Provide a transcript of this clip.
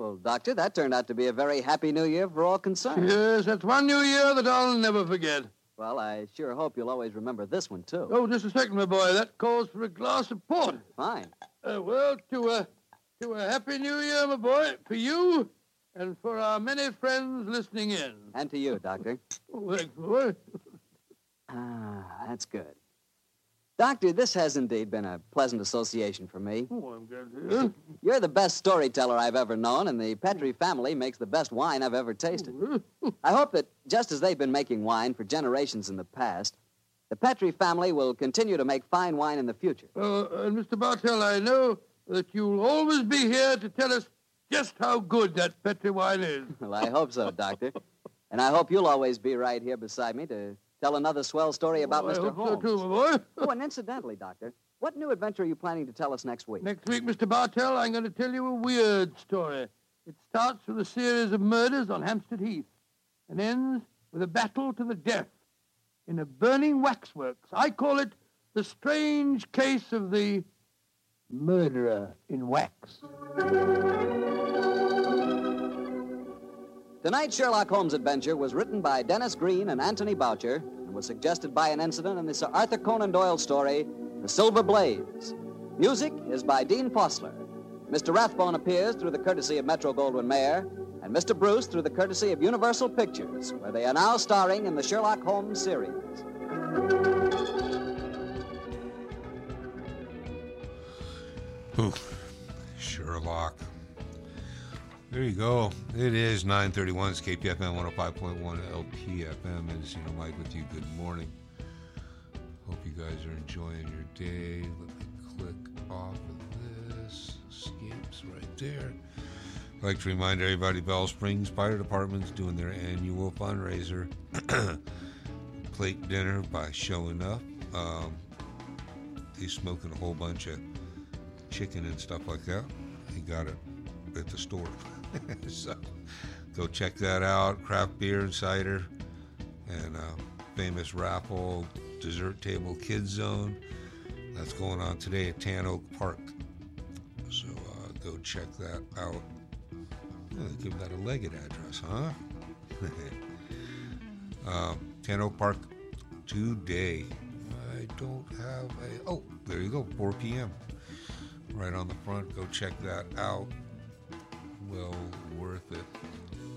Well, Doctor, that turned out to be a very happy new year for all concerned. Yes, that's one new year that I'll never forget. Well, I sure hope you'll always remember this one, too. Oh, just a second, my boy. That calls for a glass of port. Fine. Well, to a happy new year, my boy, for you and for our many friends listening in. And to you, Doctor. Oh, thanks, boy. That's good. Doctor, this has indeed been a pleasant association for me. Oh, I'm glad to hear. You're the best storyteller I've ever known, and the Petri family makes the best wine I've ever tasted. I hope that just as they've been making wine for generations in the past, the Petri family will continue to make fine wine in the future. And Mr. Bartell, I know that you'll always be here to tell us just how good that Petri wine is. Well, I hope so, Doctor. And I hope you'll always be right here beside me to tell another swell story about Mr. I hope Holmes. so, too, my boy. Oh, and incidentally, Doctor, what new adventure are you planning to tell us next week? Next week, Mr. Bartell, I'm going to tell you a weird story. It starts with a series of murders on Hampstead Heath and ends with a battle to the death in a burning waxworks. I call it the strange case of the murderer in wax. Tonight's Sherlock Holmes adventure was written by Dennis Green and Anthony Boucher and was suggested by an incident in the Sir Arthur Conan Doyle story, The Silver Blaze. Music is by Dean Fossler. Mr. Rathbone appears through the courtesy of Metro-Goldwyn-Mayer, and Mr. Bruce through the courtesy of Universal Pictures, where they are now starring in the Sherlock Holmes series. Ooh, Sherlock. There you go. It is 9:31. It's KPFM 105.1 LPFM. And Mike with you. Good morning. Hope you guys are enjoying your day. Let me click off of this. Escapes right there. I'd like to remind everybody Bell Springs Fire Department's doing their annual fundraiser. Plate dinner by showing up. He's smoking a whole bunch of chicken and stuff like that. He got it at the store. So go check that out. Craft beer and cider and famous raffle dessert table kids zone. That's going on today at Tan Oak Park. So go check that out. Give that a Leggett address, huh? Tan Oak Park today. I don't have a... Oh, there you go, 4 p.m. Right on the front. Go check that out. Well worth it.